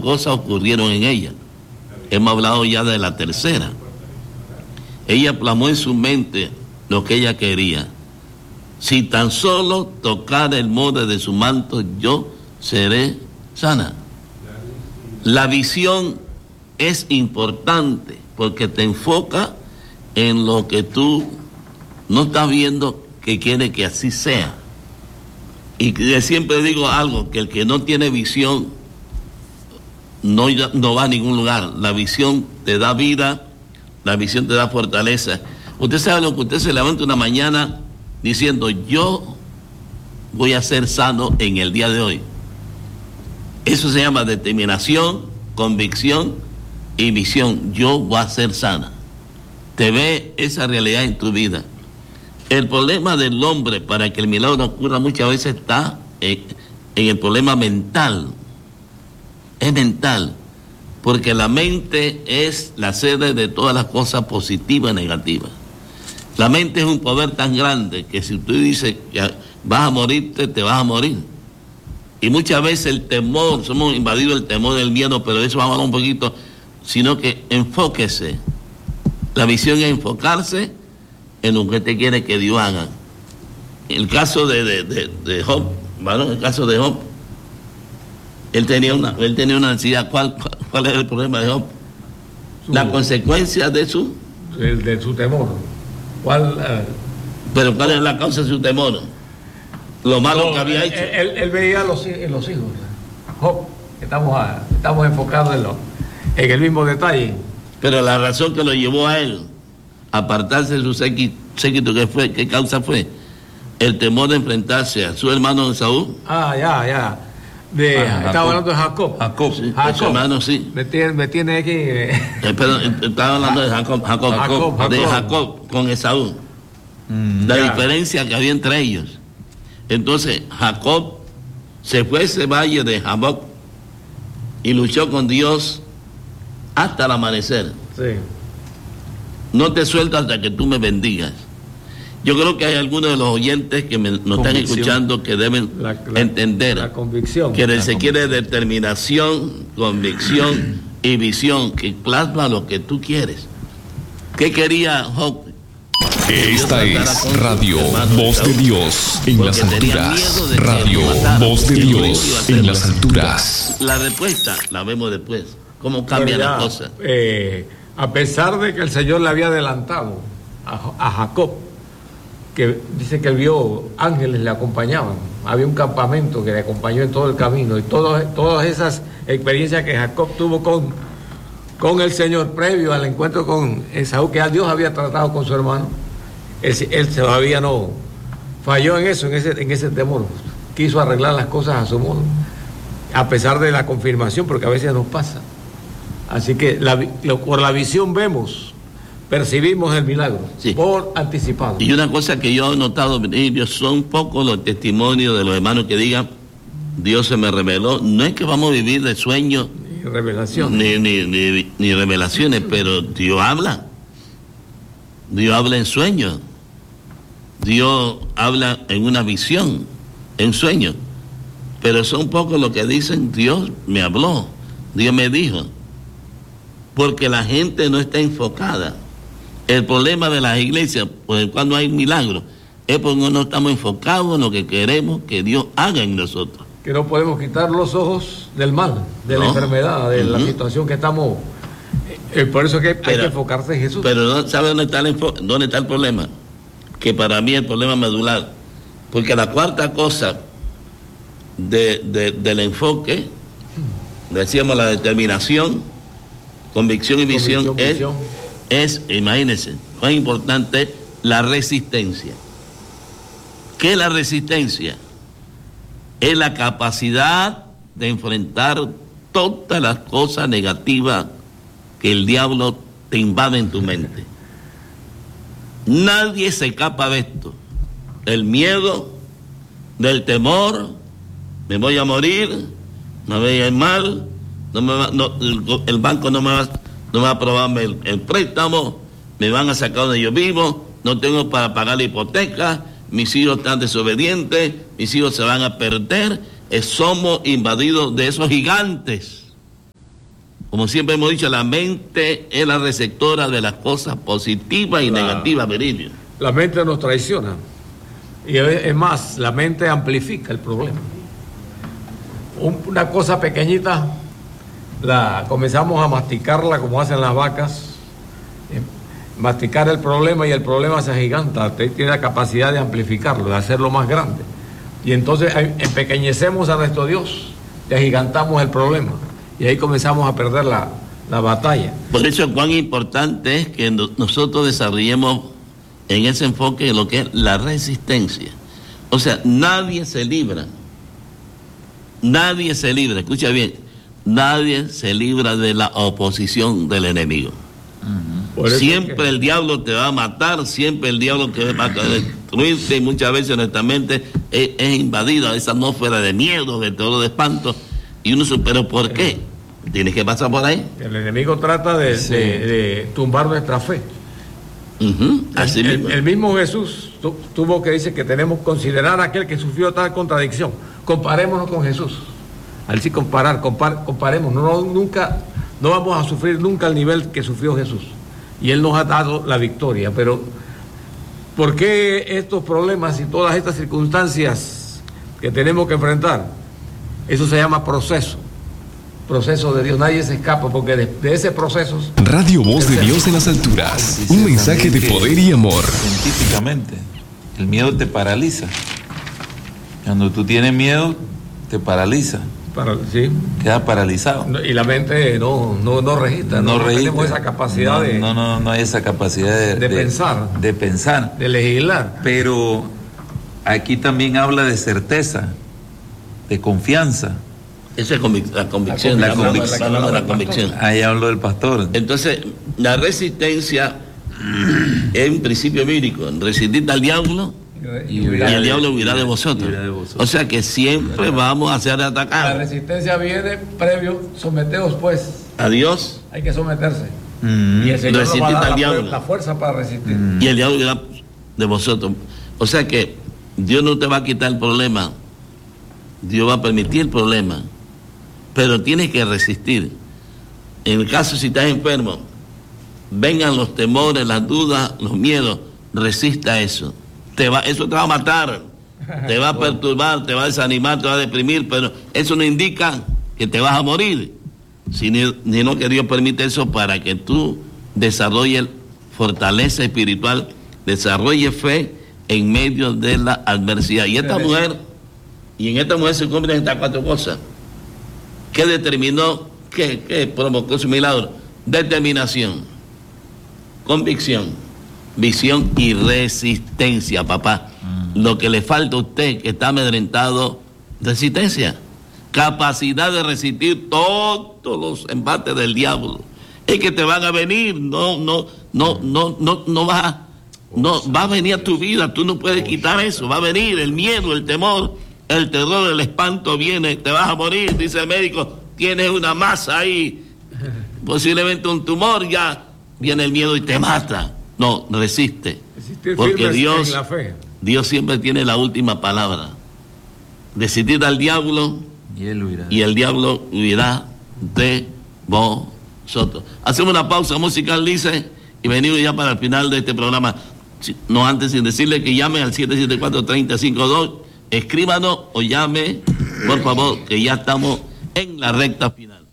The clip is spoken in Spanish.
cosas ocurrieron en ella. Hemos hablado ya de la tercera. Ella plasmó en su mente lo que ella quería. Si tan solo tocara el borde de su manto, yo seré sana. La visión es importante porque te enfoca en lo que tú no estás viendo que quiere que así sea. Y siempre digo algo, que el que no tiene visión no va a ningún lugar. La visión te da vida, la visión te da fortaleza. Usted sabe lo que usted se levanta una mañana diciendo, yo voy a ser sano en el día de hoy. Eso se llama determinación, convicción y visión. Yo voy a ser sana. Te ve esa realidad en tu vida. El problema del hombre para que el milagro ocurra muchas veces está en el problema mental. Es mental, porque la mente es la sede de todas las cosas positivas y negativas. La mente es un poder tan grande que si tú dices que vas a morirte, te vas a morir. Y muchas veces el temor, somos invadidos del temor, del miedo, pero de eso vamos a hablar un poquito, sino que enfóquese. La visión es enfocarse en lo que te quiere que Dios haga. El caso de Job, ¿vale? El caso de Job, él tenía una ansiedad. ¿Cuál era el problema de Job? La consecuencia de su temor. Pero ¿cuál es la causa de su temor? Lo malo que había hecho. Él veía en los hijos. Job, estamos enfocados en el mismo detalle. Pero la razón que lo llevó a él a apartarse de su séquito, ¿qué causa fue? El temor de enfrentarse a su hermano Esaú. Ya. Estaba hablando de Jacob. Sí, Jacob. Su hermano, sí. Me tiene aquí. Perdón, estaba hablando de Jacob con Esaú. La diferencia que había entre ellos. Entonces, Jacob se fue a ese valle de Jaboc y luchó con Dios hasta el amanecer. Sí. No te suelto hasta que tú me bendigas. Yo creo que hay algunos de los oyentes que nos están escuchando que deben entender la convicción, que se quiere determinación, convicción y visión que plasma lo que tú quieres. ¿Qué quería Job? Esta es Radio Voz de Dios en las alturas. Radio Voz de Dios en las alturas. La respuesta la vemos después. ¿Cómo cambia la cosa? A pesar de que el Señor le había adelantado a Jacob, que dice que vio ángeles le acompañaban, había un campamento que le acompañó en todo el camino, y todas esas experiencias que Jacob tuvo con el Señor previo al encuentro con Esaú, que a Dios había tratado con su hermano, él todavía no falló en eso, en ese temor, quiso arreglar las cosas a su modo, a pesar de la confirmación, porque a veces nos pasa. Así que por la visión percibimos el milagro, sí, por anticipado. Y una cosa que yo he notado, son pocos los testimonios de los hermanos que digan, Dios se me reveló. No es que vamos a vivir de sueños, ni revelaciones, ni revelaciones, pero Dios habla. Dios habla en sueños. Dios habla en una visión, en sueños. Pero son pocos los que dicen, Dios me habló, Dios me dijo. Porque la gente no está enfocada. El problema de las iglesias, pues cuando hay milagros, es porque no estamos enfocados en lo que queremos que Dios haga en nosotros. Que no podemos quitar los ojos del mal, de la enfermedad, de la situación que estamos. Por eso que hay que enfocarse en Jesús. Pero ¿sabe dónde está el problema? Que para mí el problema medular. Porque la cuarta cosa del enfoque, decíamos la determinación, convicción y visión, es, imagínense, más importante, la resistencia. ¿Qué es la resistencia? Es la capacidad de enfrentar todas las cosas negativas que el diablo te invade en tu mente. Nadie se escapa de esto. Del miedo, del temor, me voy a morir, me voy a ir mal, el banco no me va a aprobarme el préstamo, me van a sacar donde yo vivo, no tengo para pagar la hipoteca, mis hijos están desobedientes, mis hijos se van a perder. Somos invadidos de esos gigantes. Como siempre hemos dicho, la mente es la receptora de las cosas positivas y negativas, Virilio. La mente nos traiciona. Y es más, la mente amplifica el problema. Una cosa pequeñita, comenzamos a masticarla como hacen las vacas. Masticar el problema y el problema se agiganta. Usted tiene la capacidad de amplificarlo, de hacerlo más grande. Y entonces empequeñecemos a nuestro Dios y agigantamos el problema. Y ahí comenzamos a perder la batalla. Por eso cuán importante es que nosotros desarrollemos en ese enfoque lo que es la resistencia. O sea, nadie se libra, escucha bien, nadie se libra de la oposición del enemigo. Siempre el diablo te va a matar, siempre el diablo que va a destruirte, y muchas veces nuestra mente es invadida, esa atmósfera de miedo, de terror, de espanto, y uno dice, ¿pero por qué? Tienes que pasar por ahí. El enemigo trata de tumbar nuestra fe. Así mismo. El mismo Jesús tuvo que decir que tenemos que considerar a aquel que sufrió tal contradicción. Comparémonos con Jesús. Al decir comparemos, no vamos a sufrir nunca al nivel que sufrió Jesús. Y Él nos ha dado la victoria. Pero, ¿por qué estos problemas y todas estas circunstancias que tenemos que enfrentar? Eso se llama proceso de Dios. Nadie se escapa porque de ese proceso... Radio Voz de Dios en las alturas. Un mensaje de poder y amor. Científicamente, el miedo te paraliza. Cuando tú tienes miedo, te paraliza. Sí. Queda paralizado. Y la mente no registra. No tenemos esa capacidad no hay esa capacidad de pensar. De pensar. De legislar. Pero aquí también habla de certeza, de confianza. Esa es la convicción. La convicción. Ahí hablo del pastor. Entonces, la resistencia es un principio bíblico. Resistid al diablo y el diablo huirá de vosotros. O sea que siempre vamos a ser atacados. La resistencia viene previo, someteos pues. A Dios. Hay que someterse. Y el Señor nos va a dar la fuerza para resistir. Y el diablo huirá de vosotros. O sea que Dios no te va a quitar el problema. Dios va a permitir el problema. Pero tienes que resistir. En el caso si estás enfermo, vengan los temores, las dudas, los miedos, resista eso. Eso te va a matar, te va a perturbar, te va a desanimar, te va a deprimir, pero eso no indica que te vas a morir, sino que Dios permite eso para que tú desarrolles fortaleza espiritual, desarrolles fe en medio de la adversidad. Y en esta mujer se cumplen estas cuatro cosas. ¿Qué determinó? ¿Qué provocó su milagro? Determinación, convicción, visión y resistencia, papá. Lo que le falta a usted que está amedrentado, resistencia, capacidad de resistir todos los embates del diablo. Es que te van a venir, va a venir a tu vida, tú no puedes quitar eso, va a venir el miedo, el temor. El terror, el espanto viene, te vas a morir, dice el médico, tienes una masa ahí, posiblemente un tumor, ya viene el miedo y te mata. No, resiste. Porque Dios siempre tiene la última palabra. Resistir al diablo y el diablo huirá de vosotros. Hacemos una pausa musical, dice, y venimos ya para el final de este programa. No antes sin decirle que llame al 774-3052. Escríbanos o llame, por favor, que ya estamos en la recta final.